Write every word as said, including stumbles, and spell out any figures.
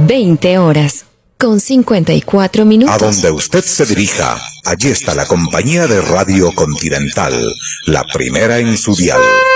veinte horas, con cincuenta y cuatro minutos. A donde usted se dirija, allí está la compañía de Radio Continental, la primera en su dial.